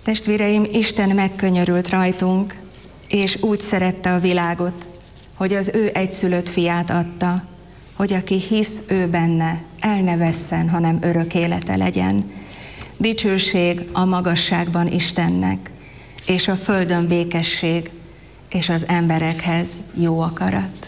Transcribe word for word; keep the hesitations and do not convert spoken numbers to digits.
Testvéreim, Isten megkönyörült rajtunk, és úgy szerette a világot, hogy az ő egyszülött fiát adta, hogy aki hisz ő benne, el ne vesszen, hanem örök élete legyen. Dicsőség a magasságban Istennek, és a földön békesség, és az emberekhez jó akarat.